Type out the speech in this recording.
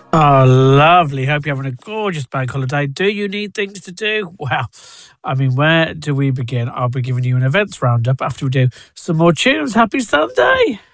Oh, lovely. Hope you're having a gorgeous bank holiday. Do you need things to do? Well, I mean, where do we begin? I'll be giving you an events roundup after we do some more tunes. Happy Sunday.